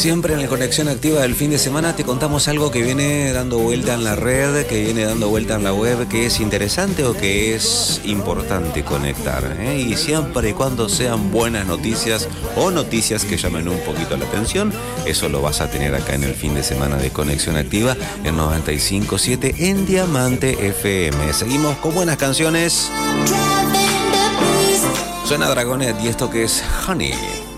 Siempre en la conexión activa del fin de semana te contamos algo que viene dando vuelta en la red, que viene dando vuelta en la web, que es interesante o que es importante conectar, ¿eh? Y siempre y cuando sean buenas noticias o noticias que llamen un poquito la atención, eso lo vas a tener acá en el fin de semana de Conexión Activa en 95.7 en Diamante FM. Seguimos con buenas canciones. Suena Dragonet y esto que es Honey.